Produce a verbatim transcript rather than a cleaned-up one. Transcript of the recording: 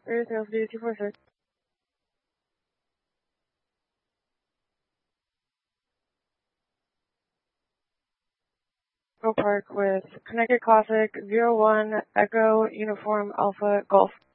Radio Sales B two four six. Go Park with Connecticut Classic zero one Echo Uniform Alpha Golf.